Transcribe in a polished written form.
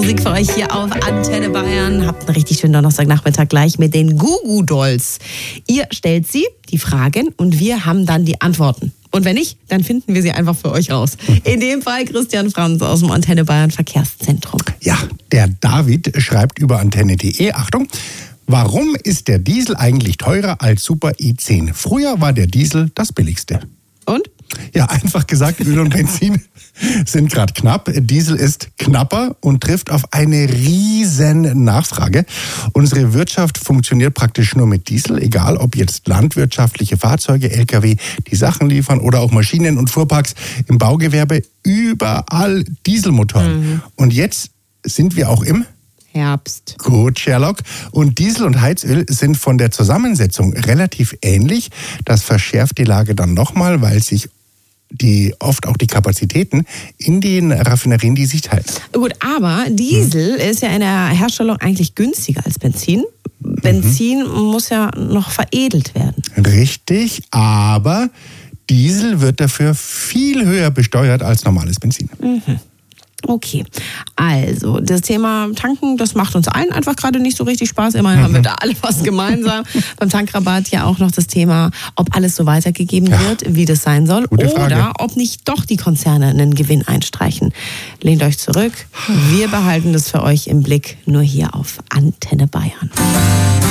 Musik für euch hier auf Antenne Bayern. Habt einen richtig schönen Donnerstagnachmittag gleich mit den Goo Goo Dolls. Ihr stellt sie, die Fragen, und wir haben dann die Antworten. Und wenn nicht, dann finden wir sie einfach für euch raus. In dem Fall Christian Franz aus dem Antenne Bayern Verkehrszentrum. Ja, der David schreibt über antenne.de, Achtung, warum ist der Diesel eigentlich teurer als Super E10? Früher war der Diesel das billigste. Und? Ja, einfach gesagt, Öl und Benzin sind gerade knapp. Diesel ist knapper und trifft auf eine riesen Nachfrage. Unsere Wirtschaft funktioniert praktisch nur mit Diesel, egal ob jetzt landwirtschaftliche Fahrzeuge, LKW, die Sachen liefern oder auch Maschinen und Fuhrparks im Baugewerbe, überall Dieselmotoren. Und jetzt sind wir auch im Herbst. Gut, Sherlock. Und Diesel und Heizöl sind von der Zusammensetzung relativ ähnlich. Das verschärft die Lage dann nochmal, weil sich oft auch die Kapazitäten in den Raffinerien die sich teilen. Gut, aber Diesel ist ja in der Herstellung eigentlich günstiger als Benzin. Benzin muss ja noch veredelt werden. Richtig, aber Diesel wird dafür viel höher besteuert als normales Benzin. Okay, also das Thema Tanken, das macht uns allen einfach gerade nicht so richtig Spaß. Immerhin haben wir da alle was gemeinsam. Beim Tankrabatt ja auch noch das Thema, ob alles so weitergegeben wird, wie das sein soll. Gute Frage. Oder ob nicht doch die Konzerne einen Gewinn einstreichen. Lehnt euch zurück. Wir behalten das für euch im Blick, nur hier auf Antenne Bayern.